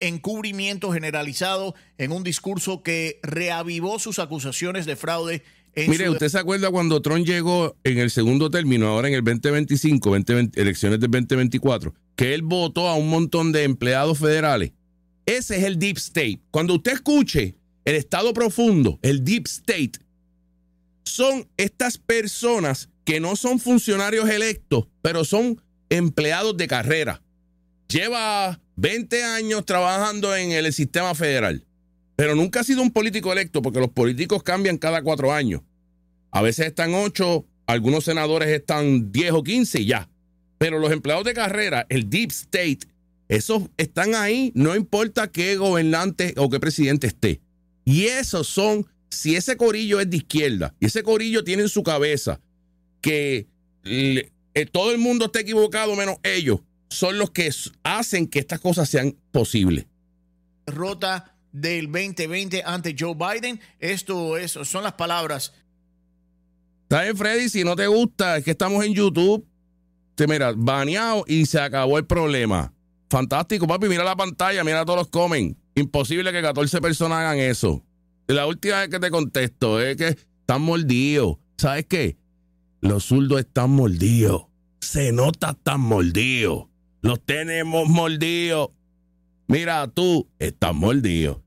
encubrimiento generalizado en un discurso que reavivó sus acusaciones de fraude. Mire, ¿usted se acuerda cuando Trump llegó en el segundo término, ahora en el 2025, elecciones del 2024, que él votó a un montón de empleados federales? Ese es el Deep State. Cuando usted escuche el Estado profundo, el Deep State, son estas personas que no son funcionarios electos, pero son empleados de carrera. Lleva 20 años trabajando en el sistema federal, pero nunca ha sido un político electo, porque los políticos cambian cada 4 años. A veces están 8, algunos senadores están 10 o 15 y ya. Pero los empleados de carrera, el Deep State, esos están ahí, no importa qué gobernante o qué presidente esté. Y esos son, si ese corillo es de izquierda, y ese corillo tiene en su cabeza que todo el mundo está equivocado menos ellos, son los que hacen que estas cosas sean posibles. Derrota del 2020 ante Joe Biden. Son las palabras. Está bien, Freddy, si no te gusta, es que estamos en YouTube, mira, baneado y se acabó el problema. Fantástico, papi, mira la pantalla, mira todos los comen. Imposible que 14 personas hagan eso. La última vez que te contesto es que están mordidos. ¿Sabes qué? Los zurdos están mordidos. Se nota, están mordidos. Los tenemos mordidos. Mira, tú estás mordido.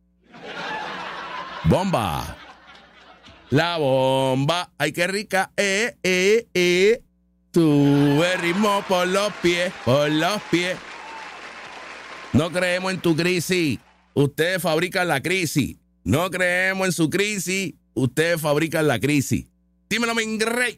Bomba. La bomba. Ay, qué rica. Sube ritmo por los pies, por los pies. No creemos en tu crisis. Ustedes fabrican la crisis. No creemos en su crisis. Ustedes fabrican la crisis. Dímelo, mi rey.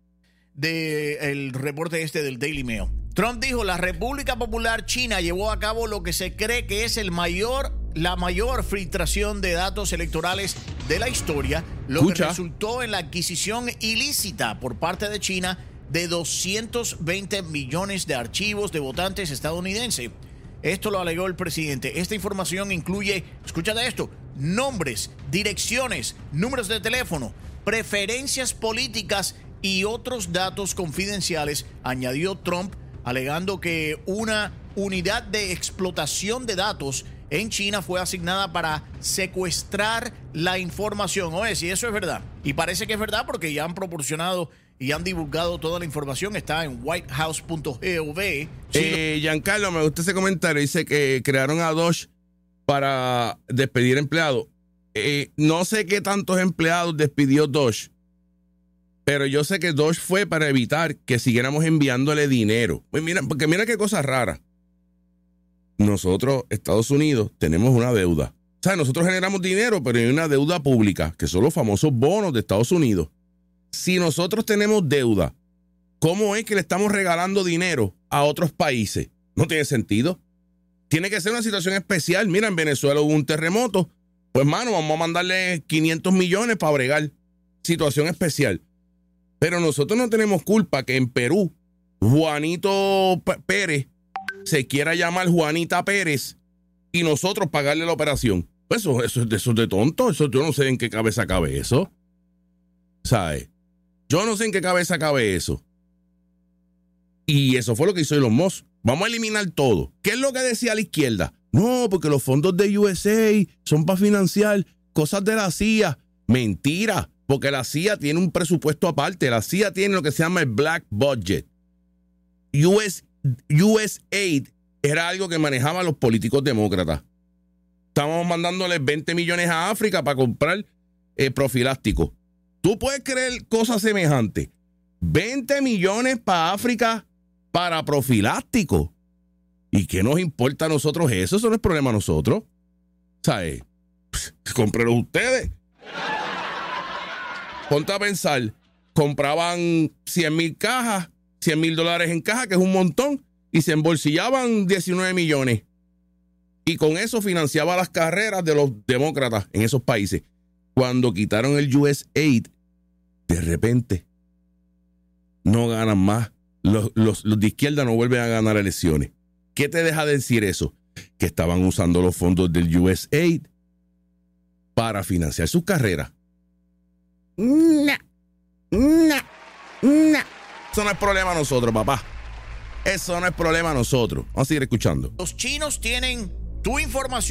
El reporte del Daily Mail. Trump dijo: la República Popular China llevó a cabo lo que se cree que es la mayor filtración de datos electorales de la historia, lo que resultó en la adquisición ilícita por parte de China de 220 millones de archivos de votantes estadounidenses. Esto lo alegó el presidente. Esta información incluye, escúchate esto, nombres, direcciones, números de teléfono, preferencias políticas y otros datos confidenciales, añadió Trump, alegando que una unidad de explotación de datos en China fue asignada para secuestrar la información. Oye, si eso es verdad, y parece que es verdad porque ya han proporcionado y han divulgado toda la información, está en whitehouse.gov. Giancarlo, me gusta ese comentario, dice que crearon a Doge para despedir empleados. No sé qué tantos empleados despidió Doge, pero yo sé que Doge fue para evitar que siguiéramos enviándole dinero. Pues porque mira qué cosa rara. Nosotros, Estados Unidos, tenemos una deuda. O sea, nosotros generamos dinero, pero hay una deuda pública, que son los famosos bonos de Estados Unidos. Si nosotros tenemos deuda, ¿cómo es que le estamos regalando dinero a otros países? No tiene sentido. Tiene que ser una situación especial. Mira, en Venezuela hubo un terremoto. Pues, mano, vamos a mandarle 500 millones para bregar. Situación especial. Pero nosotros no tenemos culpa que en Perú Juanito Pérez se quiera llamar Juanita Pérez y nosotros pagarle la operación. Pues eso es de tonto. Eso yo no sé en qué cabeza cabe eso. ¿Sabes? Yo no sé en qué cabeza cabe eso. Y eso fue lo que hizo Elon Musk. Vamos a eliminar todo. ¿Qué es lo que decía la izquierda? No, porque los fondos de USA son para financiar cosas de la CIA. Mentira, porque la CIA tiene un presupuesto aparte. La CIA tiene lo que se llama el Black Budget. USAID era algo que manejaban los políticos demócratas. Estábamos mandándoles 20 millones a África para comprar profilácticos. ¿Tú puedes creer cosas semejantes? 20 millones para África para profiláctico. ¿Y qué nos importa a nosotros eso? Eso no es problema a nosotros. ¿Sabes? Cómprenlo ustedes. Ponte a pensar. Compraban 100,000 cajas, $100,000 en caja, que es un montón, y se embolsillaban 19 millones. Y con eso financiaba las carreras de los demócratas en esos países. Cuando quitaron el USAID, de repente no ganan más. Los de izquierda no vuelven a ganar elecciones. ¿Qué te deja decir eso? Que estaban usando los fondos del USAID para financiar sus carreras. No. Eso no es problema a nosotros, papá. Eso no es problema a nosotros. Vamos a seguir escuchando. Los chinos tienen tu información.